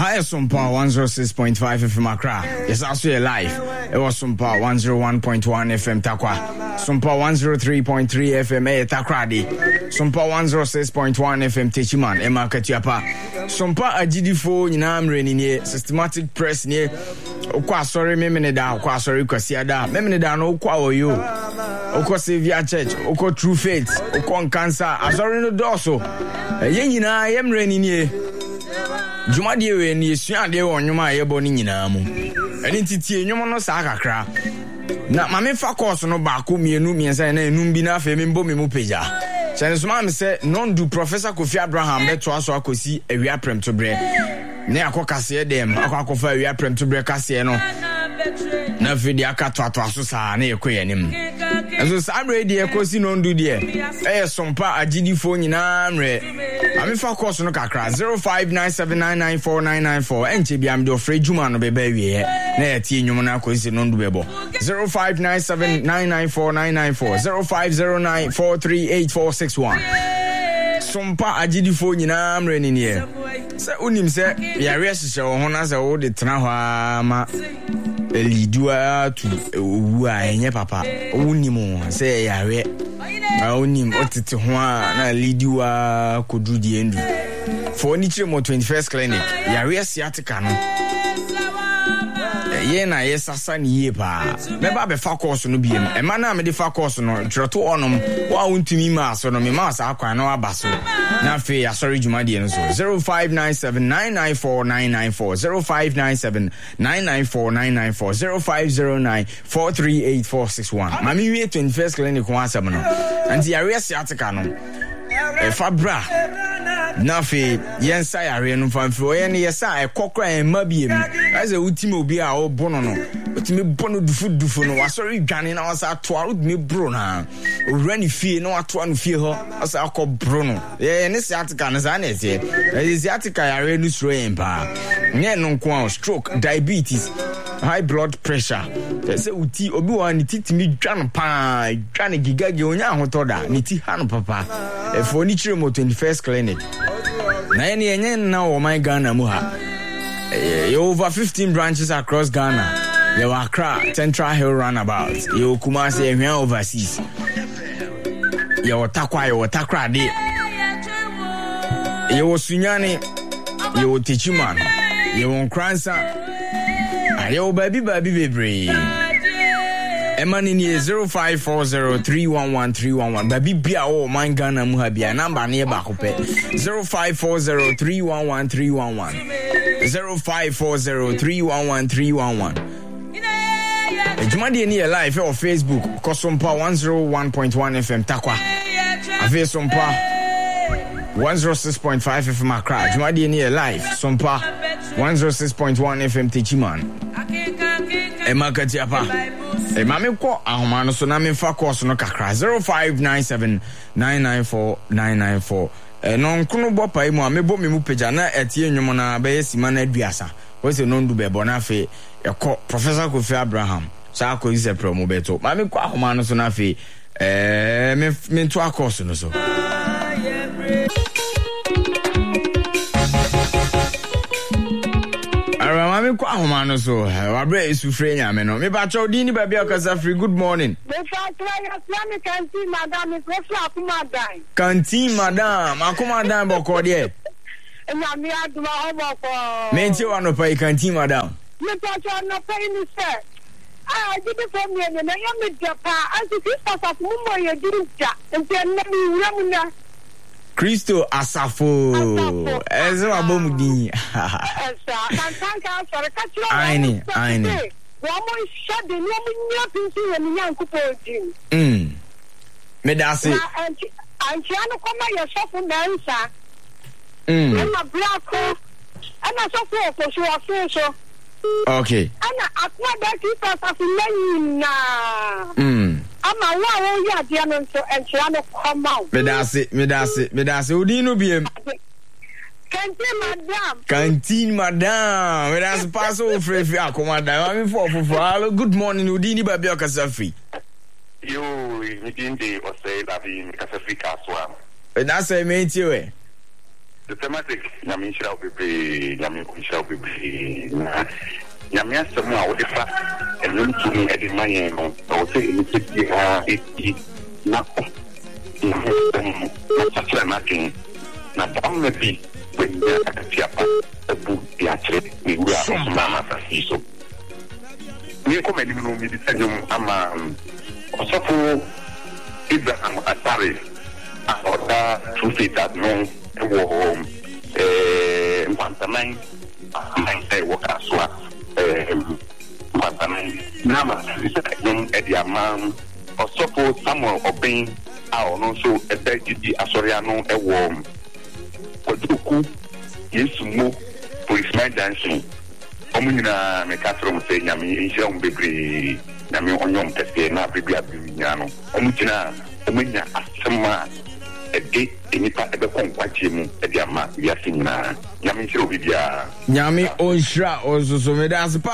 Hi, Sumpa 106.5 FM Accra. Yes, also a live. It was Sumpa 101.1 FM Takwa. Sumpa 103.3 FM Takradi. Sumpa 106.1 FM Techiman. Emma Katiapa. Sumpa Ajidifo Ninam Renini. Systematic press near. Okwa sorry memeneda. Okwa sorry kwasiada. Memeneda no okwa oyo. Okwa Savior Church. Okwa True Faith. Okwa Cancer. Azori no doso. Yenina yem renini. Jumadi we ni esua de wonwoma yebo ni nyina mu eni titie nwom no saa kakra na mame fa course no ba ko mienu miensa na enum bi na afa me mbo me mu peja chene so ma se non du Professor Kofi Abraham beto aso akosi awia prem to bre ne akokase dem akofa awia prem to bre kase no na fidi aka to aso saa na ekoye nim eso saa bre de ekosi non du de Sumpa Ajidifo nyina mre I'm for course no kakra 0597994994 enche bia me do free juma no beba wie na tie nwum na akosi no ndu bebo 0597994994 0509438461 Sumpa Ajidifo nyina mre ni ne se unim se ya rehye wo ho na se wo de tena ho ama elidua tu owu a enye papa unim se ya re onim otete ho na lidiwa kodru di endu for ni chire mo 21st clinic ya re asiatica no ye na ye sasa ni ye pa me ba be fa course no biem e ma na me de fa course no troto onom wa untumi ma so no me ma sa akwan no abaso na fe ya sorry juma die no so 0597994994 050994 0509438461 ma mi wie 21st clinic ho asem no anti ya re asiatica no e fabra na fe yensa yare no famfe o ye ne yesa e kokra en mabiem aze utime obi a obono no utime bono dufu no wasori dwane na wasa to a utime bro na owrani fie na wato anu fie ho asa akọ bro no ye ne siatica no za na ese siatica yare no suro en pa nye no nko stroke diabetes high blood pressure say uti obi wa ni titimi dwane pa dwane gigage onya ahotoda ni ti ha no papa e for ni chire mo 21st clinic na ene enye na o my Ghana mu ha over 15 branches across Ghana. You Accra Central Hill Roundabout. You Kumasi ehwan overseas. You Takwa, you Takra de. You Sunyani, you Techiman, you Nkransa. You baby bebre. Emanini 0540311311 baby bia o man Ghana mu ha bia number na e ba kope 0540311311 0540311311 Ejumadi ni live on Facebook Sumpa 101.1 FM Takwa Ave Sumpa 106.5 FM Accra Ejumadi ni live Sumpa 106.1 FM Techiman Emakatiapa mame ko ahoma no so na me fa course no kakra 0597994994 no nkono bo pai mu amebo me mu peja na etie nwom na be yesima na aduasa wo se no ndu be bo na fe ekọ Professor Kofi Abraham sa ko ise promo beto mame ko ahoma no so na fe me to course no so Mami kwa humano so wabre isufre nyame no me ba cho dini ba bia kasa free good morning me fa try ya canteen madam me fa akumadan canteen madam akumadan boko de nyame aduma oboko me nti wa no pa canteen madam me pa cho no pa ni se did for me na ya me japa anti sister sa mu mo ye diruja nti na mi wura mu na Kristo Asafo ezo abomudi kantanka sore kachiro aini wo mo shade no mo nya pinsi ye mi yankupo odi me dase anti anu koma ye sofu nansa na blako ana sofu ko so okay ana akwa da Kristo Asafo na ama wa ya dia no so enchia no come out me dase odino biem canteen madam me dase pass over free akomada me for hello good morning odini ba bia kasa free yo me dinde o say that in kasa free kaswa that's a mate we the thematic nyame nhyira wo bebre nyame nhyira wo bebre na nyame asɛm a wode fa ɛnum tumi ɛde ma yɛn no ɔwɔ sɛ ɛnipa biara ɛti na kyerɛ n'adwen na bɔmma bi wɔnyɛ akatiapa abu de akyerɛ ne wura ɔsoma amasase so menkɔ m'anim no mede sɛ nnwom ama ɔsɔfo Abraham Asare a ɔda True Faith no ɛwɔ Mpantanan ɛwɔ Kasoa Mpantanan na amasase sɛ nnwom ɛde ama ɔsɔfo Samuel Obeng a ɔno nso ɛda gyidi asɔre ano ɛwɔ Kwaduku Yesu Mo Policeman Dancing ɔmo nyinaa meka kyerɛ mo sɛ nyame nhyira mo bebree nyame ɔnyɛ mo kɛseɛ na abɛbi abɛmi nyinaa no ɔmo gyina ɔmo nya asɛm a ɛde nnipa ɛbɛkɔ nkwagyeɛ mu ɛde ama wiase nyinaa nyame nhyira obi biara nyame ɔnhyira ɔnsoso mede ase